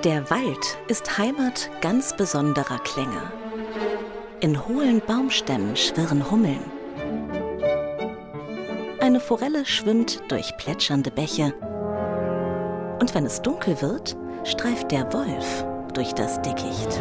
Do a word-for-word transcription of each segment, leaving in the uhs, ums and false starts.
Der Wald ist Heimat ganz besonderer Klänge. In hohlen Baumstämmen schwirren Hummeln. Eine Forelle schwimmt durch plätschernde Bäche. Und wenn es dunkel wird, streift der Wolf durch das Dickicht.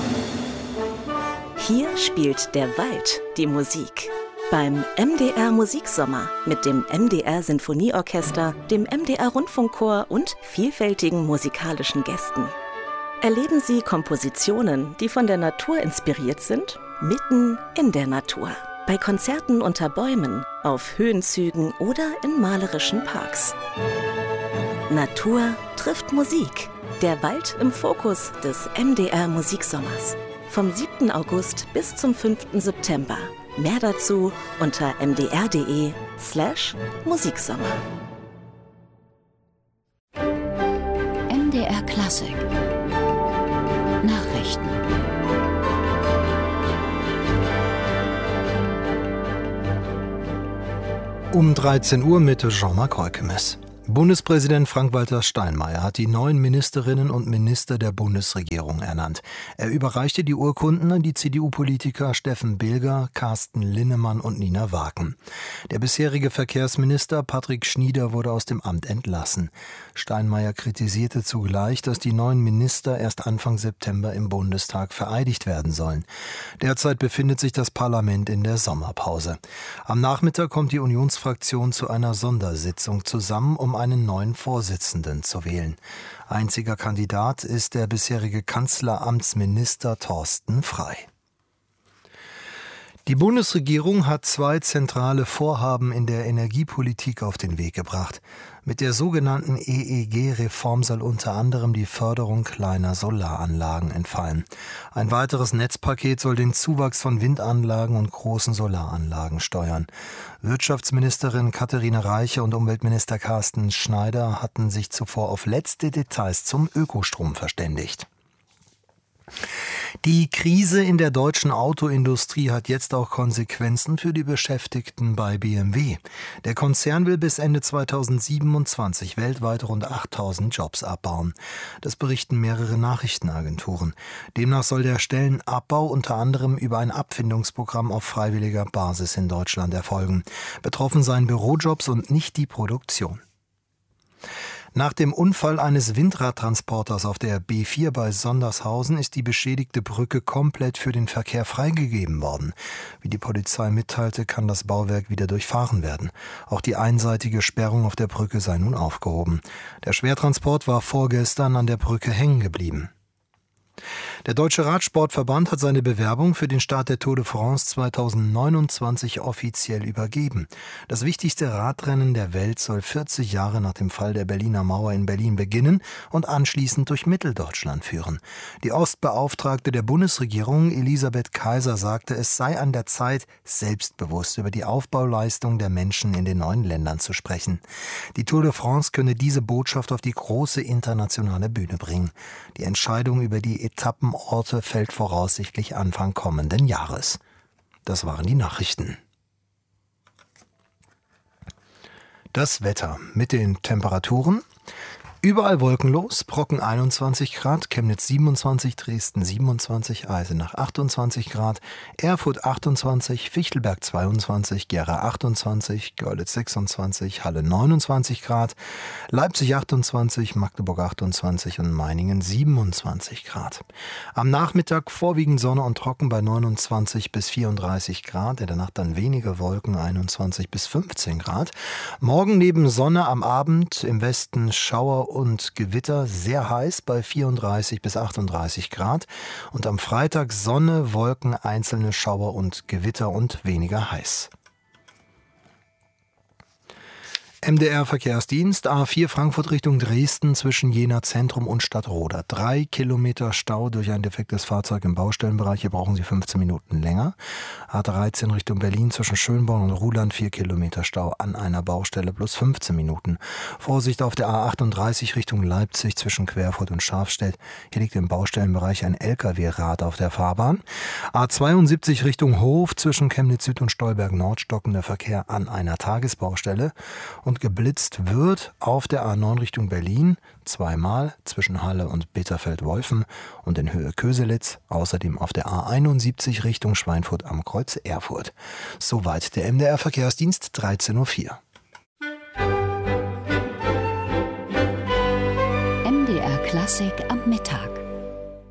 Hier spielt der Wald die Musik. Beim M D R Musiksommer mit dem M D R Sinfonieorchester, dem M D R Rundfunkchor und vielfältigen musikalischen Gästen. Erleben Sie Kompositionen, die von der Natur inspiriert sind, mitten in der Natur. Bei Konzerten unter Bäumen, auf Höhenzügen oder in malerischen Parks. Natur trifft Musik. Der Wald im Fokus des M D R Musiksommers. Vom siebten August bis zum fünften September. Mehr dazu unter mdr.de slash Musiksommer. M D R Klassik. Nachrichten. Um dreizehn Uhr mit Jean-Marc Heukemes. Bundespräsident Frank-Walter Steinmeier hat die neuen Ministerinnen und Minister der Bundesregierung ernannt. Er überreichte die Urkunden an die C D U-Politiker Steffen Bilger, Carsten Linnemann und Nina Wagen. Der bisherige Verkehrsminister Patrick Schnieder wurde aus dem Amt entlassen. Steinmeier kritisierte zugleich, dass die neuen Minister erst Anfang September im Bundestag vereidigt werden sollen. Derzeit befindet sich das Parlament in der Sommerpause. Am Nachmittag kommt die Unionsfraktion zu einer Sondersitzung zusammen, um einen neuen Vorsitzenden zu wählen. Einziger Kandidat ist der bisherige Kanzleramtsminister Thorsten Frey. Die Bundesregierung hat zwei zentrale Vorhaben in der Energiepolitik auf den Weg gebracht. Mit der sogenannten E E G-Reform soll unter anderem die Förderung kleiner Solaranlagen entfallen. Ein weiteres Netzpaket soll den Zuwachs von Windanlagen und großen Solaranlagen steuern. Wirtschaftsministerin Katharina Reiche und Umweltminister Carsten Schneider hatten sich zuvor auf letzte Details zum Ökostrom verständigt. Die Krise in der deutschen Autoindustrie hat jetzt auch Konsequenzen für die Beschäftigten bei B M W. Der Konzern will bis Ende zweitausendsiebenundzwanzig weltweit rund achttausend Jobs abbauen. Das berichten mehrere Nachrichtenagenturen. Demnach soll der Stellenabbau unter anderem über ein Abfindungsprogramm auf freiwilliger Basis in Deutschland erfolgen. Betroffen seien Bürojobs und nicht die Produktion. Nach dem Unfall eines Windradtransporters auf der B vier bei Sondershausen ist die beschädigte Brücke komplett für den Verkehr freigegeben worden. Wie die Polizei mitteilte, kann das Bauwerk wieder durchfahren werden. Auch die einseitige Sperrung auf der Brücke sei nun aufgehoben. Der Schwertransport war vorgestern an der Brücke hängen geblieben. Der Deutsche Radsportverband hat seine Bewerbung für den Start der Tour de France zweitausendneunundzwanzig offiziell übergeben. Das wichtigste Radrennen der Welt soll vierzig Jahre nach dem Fall der Berliner Mauer in Berlin beginnen und anschließend durch Mitteldeutschland führen. Die Ostbeauftragte der Bundesregierung, Elisabeth Kaiser, sagte, es sei an der Zeit, selbstbewusst über die Aufbauleistung der Menschen in den neuen Ländern zu sprechen. Die Tour de France könne diese Botschaft auf die große internationale Bühne bringen. Die Entscheidung über die Etappenorte fällt voraussichtlich Anfang kommenden Jahres. Das waren die Nachrichten. Das Wetter mit den Temperaturen. Überall wolkenlos, Brocken einundzwanzig Grad, Chemnitz siebenundzwanzig, Dresden siebenundzwanzig, Eisenach achtundzwanzig Grad, Erfurt achtundzwanzig, Fichtelberg zweiundzwanzig, Gera achtundzwanzig, Görlitz sechsundzwanzig, Halle neunundzwanzig Grad, Leipzig achtundzwanzig, Magdeburg achtundzwanzig und Meiningen siebenundzwanzig Grad. Am Nachmittag vorwiegend Sonne und trocken bei neunundzwanzig bis vierunddreißig Grad, in der Nacht dann wenige Wolken, einundzwanzig bis fünfzehn Grad. Morgen neben Sonne am Abend im Westen Schauer und Gewitter, sehr heiß bei vierunddreißig bis achtunddreißig Grad und am Freitag Sonne, Wolken, einzelne Schauer und Gewitter und weniger heiß. M D R-Verkehrsdienst, A vier Frankfurt Richtung Dresden zwischen Jena Zentrum und Stadtroda. Drei Kilometer Stau durch ein defektes Fahrzeug im Baustellenbereich. Hier brauchen Sie fünfzehn Minuten länger. A dreizehn Richtung Berlin zwischen Schönborn und Ruhland. Vier Kilometer Stau an einer Baustelle plus fünfzehn Minuten. Vorsicht auf der A achtunddreißig Richtung Leipzig zwischen Querfurt und Schafstedt. Hier liegt im Baustellenbereich ein L K W-Rad auf der Fahrbahn. A zweiundsiebzig Richtung Hof zwischen Chemnitz Süd und Stolberg Nord stockender Verkehr an einer Tagesbaustelle. und geblitzt wird auf der A neun Richtung Berlin, zweimal zwischen Halle und Bitterfeld-Wolfen und in Höhe Köselitz, außerdem auf der A einundsiebzig Richtung Schweinfurt am Kreuz Erfurt. Soweit der M D R-Verkehrsdienst, dreizehn Uhr vier. M D R Klassik am Mittag.